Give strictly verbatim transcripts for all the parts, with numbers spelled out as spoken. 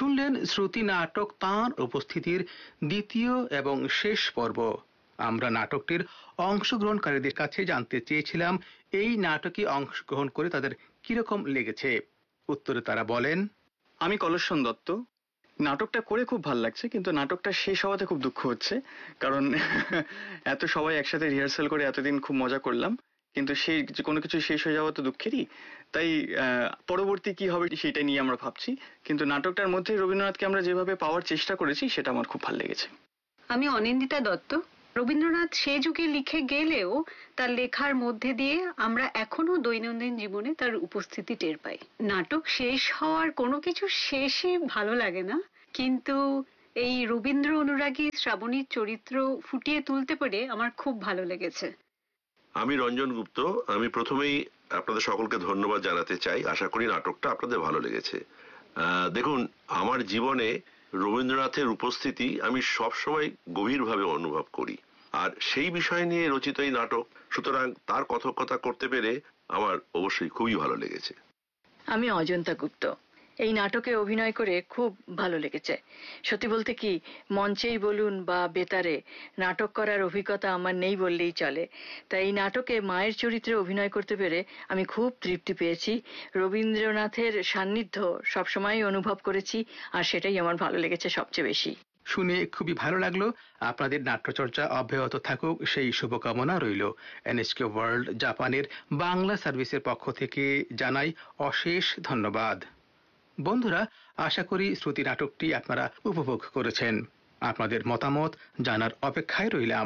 শুনলেন শ্রুতি নাটক তাঁর উপস্থিতির দ্বিতীয় এবং শেষ পর্ব। আমরা নাটকটির অংশগ্রহণকারীদের কাছে জানতে চেয়েছিলাম এই নাটকে অংশগ্রহণ করে তাদের কিরকম লেগেছে। উত্তরে তারা বলেন, আমি কলস্বন দত্ত। নাটকটা করে খুব ভালো লাগছে, কিন্তু নাটকটা শেষ হওয়াতে খুব দুঃখ হচ্ছে, কারণ এত সবাই একসাথে রিহার্সাল করে এতদিন খুব মজা করলাম, কিন্তু সেই কোনো কিছু শেষ হয়ে যাওয়া তো দুঃখেরই। তাই পরবর্তী কি হবে সেটা নিয়ে আমরা ভাবছি, কিন্তু নাটকটার মধ্যে রবীন্দ্রনাথকে আমরা যেভাবে পাওয়ার চেষ্টা করেছি সেটা আমার খুব ভালো লেগেছে। আমি অনিন্দিতা দত্ত। রবীন্দ্রনাথ সে যুগে লিখে গেলেও তার লেখার মধ্যে দিয়ে আমরা এখনো দৈনন্দিন জীবনে তার উপস্থিতি টের পাই। নাটক শেষ হওয়ার কোনো কিছু শেষই ভালো লাগে না, কিন্তু এই রবীন্দ্র অনুরাগী শ্রাবণীর চরিত্র ফুটিয়ে তুলতে পেরে আমার খুব ভালো লেগেছে। আমি রঞ্জন গুপ্ত। আমি প্রথমেই আপনাদের সকলকে ধন্যবাদ জানাতে চাই। আশা করি নাটকটা আপনাদের ভালো লেগেছে। দেখুন, আমার জীবনে রবীন্দ্রনাথের উপস্থিতি আমি সবসময় গভীরভাবে অনুভব করি, আর সেই বিষয় নিয়ে রচিত এই নাটক, সুতরাং তার কথকতা করতে পেরে আমার অবশ্যই খুবই ভালো লেগেছে। আমি অজন্তা গুপ্ত। এই নাটকে অভিনয় করে খুব ভালো লেগেছে। সত্যি বলতে কি, মঞ্চেই বলুন বা বেতারে নাটক করার অভিজ্ঞতা আমার নেই বললেই চলে। তাই এই নাটকে মায়ের চরিত্রে অভিনয় করতে পেরে আমি খুব তৃপ্তি পেয়েছি। রবীন্দ্রনাথের সান্নিধ্য সবসময় অনুভব করেছি, আর সেটাই আমার ভালো লেগেছে সবচেয়ে বেশি। শুনে খুবই ভালো লাগলো। আপনাদের নাট্যচর্চা অব্যাহত থাকুক সেই শুভকামনা রইল। এনএসকে ওয়ার্ল্ড জাপানের বাংলা সার্ভিসের পক্ষ থেকে জানাই অশেষ ধন্যবাদ। বন্ধুরা, আশা করি শ্রুতি নাটকটি আপনারা উপভোগ করেছেন। আপনাদের মতামত জানার অপেক্ষায় রইলাম।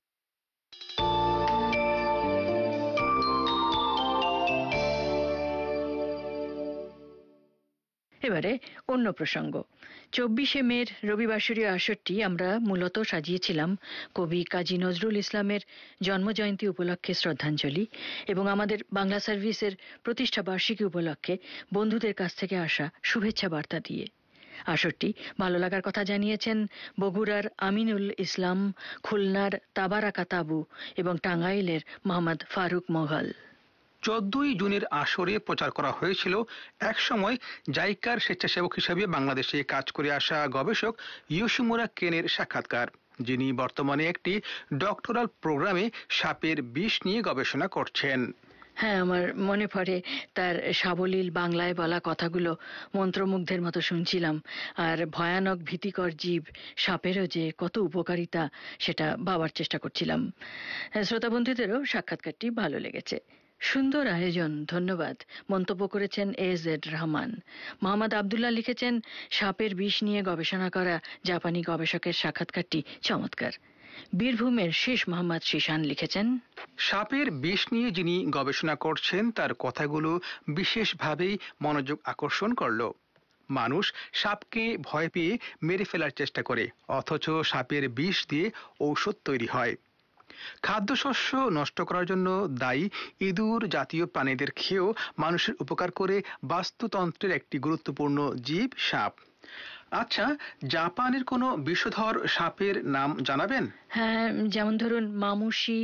এবারে অন্য প্রসঙ্গ। চব্বিশে মের রবিবাসরীয় আসরটি আমরা মূলত সাজিয়েছিলাম কবি কাজী নজরুল ইসলামের জন্মজয়ন্তী উপলক্ষে শ্রদ্ধাঞ্জলি এবং আমাদের বাংলা সার্ভিসের প্রতিষ্ঠা বার্ষিকী উপলক্ষে বন্ধুদের কাছ থেকে আসা শুভেচ্ছা বার্তা দিয়ে। আসরটি ভালো লাগার কথা জানিয়েছেন বগুড়ার আমিনুল ইসলাম, খুলনার তাবারাকা তাবু এবং টাঙ্গাইলের মোহাম্মদ ফারুক মোঘল। চোদ্দই জুনের আসরে প্রচার করা হয়েছিল একসময় জাইকার স্বেচ্ছাসেবক হিসেবে বাংলাদেশে কাজ করে আসা গবেষক ইয়োশিমুরা কেনের সাক্ষাৎকার, যিনি বর্তমানে একটি ডক্টরাল প্রোগ্রামে সাপের বিষ নিয়ে গবেষণা করছেন। হ্যাঁ, আমার মনে পড়ে তার সাবলীল বাংলায় বলা কথাগুলো মন্ত্রমুগ্ধের মতো শুনছিলাম, আর ভয়ানক ভীতিকর জীব সাপেরও যে কত উপকারিতা সেটা ভাবার চেষ্টা করছিলাম। শ্রোতা বন্ধুদেরও সাক্ষাৎকারটি ভালো লেগেছে। সুন্দর আয়োজন, ধন্যবাদ, মন্তব্য করেছেন এ জেড রহমান। মোহাম্মদ আবদুল্লাহ লিখেছেন, সাপের বিষ নিয়ে গবেষণা করা জাপানি গবেষকের সাক্ষাৎকারটি চমৎকার। বীরভূমের শেষ মোহাম্মদ শিশান লিখেছেন, সাপের বিষ নিয়ে যিনি গবেষণা করছেন তার কথাগুলো বিশেষভাবেই মনোযোগ আকর্ষণ করল। মানুষ সাপকে ভয় পেয়ে মেরে ফেলার চেষ্টা করে, অথচ সাপের বিষ দিয়ে ঔষধ তৈরি হয়। খাদ্যশস্য নষ্ট করার জন্য দায়ী ইঁদুর জাতীয় প্রাণীদের খেয়েও মানুষের উপকার করে বাস্তুতন্ত্রের একটি গুরুত্বপূর্ণ জীব সাপ। আচ্ছা, জাপানের কোনো বিষধর সাপের নাম জানাবেন? হ্যাঁ, যেমন ধরুন মামুশি,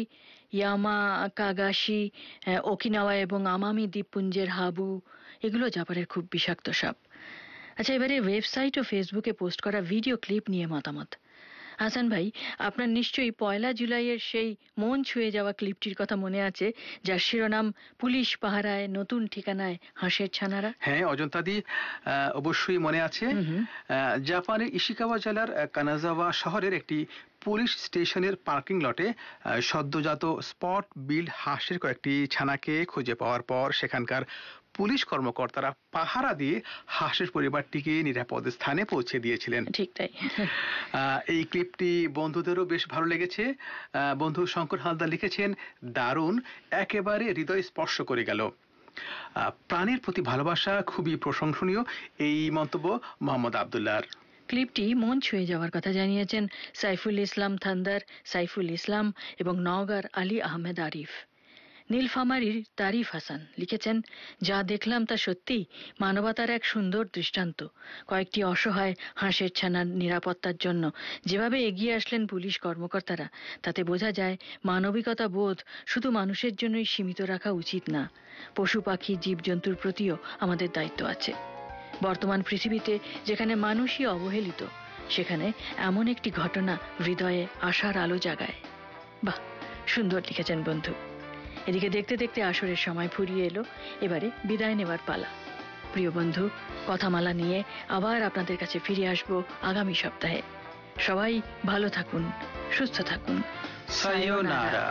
ইয়ামাকাগাশি, ওকিনাওয়া এবং আমামি দ্বীপপুঞ্জের হাবু, এগুলো জাপানের খুব বিষাক্ত সাপ। আচ্ছা, এবারে ওয়েবসাইট ও ফেসবুকে পোস্ট করা ভিডিও ক্লিপ নিয়ে মতামত। হাসান ভাই, আপনার নিশ্চয়ই পয়লা জুলাইয়ের সেই মন ছুঁয়ে যাওয়া ক্লিপটির কথা মনে আছে, যার শিরোনাম পুলিশ পাহারায় নতুন ঠিকানায় হাঁসের ছানারা। হ্যাঁ অজন্তাদি, অবশ্যই মনে আছে। জাপানের ইশিকাওয়া জেলার কানাজাওয়া শহরের একটি পুলিশ স্টেশনের পার্কিং লটে সদ্যজাত স্পট বিল্ড হাঁসের কয়েকটি ছানাকে খুঁজে পাওয়ার পর সেখানকার পুলিশ কর্মকর্তারা পাহারা দিয়ে হাঁসের পরিবারটিকে নিরাপদ স্থানে পৌঁছে দিয়েছিলেন। ঠিক তাই। এই ক্লিপটি বন্ধুদেরও বেশ ভালো লেগেছে। বন্ধু শঙ্কর হালদার লিখেছেন, দারুণ, একেবারে হৃদয় স্পর্শ করে গেল। প্রাণীর প্রতি ভালোবাসা খুবই প্রশংসনীয়, এই মন্তব্য মোহাম্মদ আবদুল্লাহর। ক্লিপটি মন ছুঁয়ে যাওয়ার কথা জানিয়েছেন সাইফুল ইসলাম থান্দার, সাইফুল ইসলাম এবং নওগাঁর আলী আহমেদ আরিফ। নীলফামারীর তারিফ হাসান লিখেছেন, যা দেখলাম তা সত্যি মানবতার এক সুন্দর দৃষ্টান্ত। কয়েকটি অসহায় হাঁসের ছানার নিরাপত্তার জন্য যেভাবে এগিয়ে আসলেন পুলিশ কর্মকর্তারা, তাতে বোঝা যায় মানবিকতা বোধ শুধু মানুষের জন্যই সীমিত রাখা উচিত না, পশু পাখি জীবজন্তুর প্রতিও আমাদের দায়িত্ব আছে। বর্তমান পৃথিবীতে যেখানে মানুষই অবহেলিত, সেখানে এমন একটি ঘটনা হৃদয়ে আশার আলো জাগায়। বাহ, সুন্দর লিখেছেন বন্ধু। এদিকে দেখতে দেখতে আসরের সময় ফুরিয়ে এলো, এবারে বিদায় নেবার পালা। প্রিয় বন্ধু, কথামালা নিয়ে আবার আপনাদের কাছে ফিরে আসবো আগামী সপ্তাহে। সবাই ভালো থাকুন, সুস্থ থাকুন। সায়োনারা।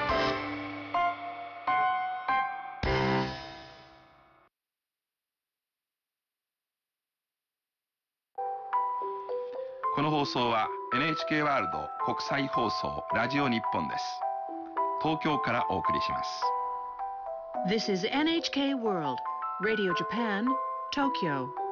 この放送は エヌエイチケー ワールド国際放送ラジオ日本です。東京からお送りします。 This is エヌエイチケー World Radio Japan, Tokyo.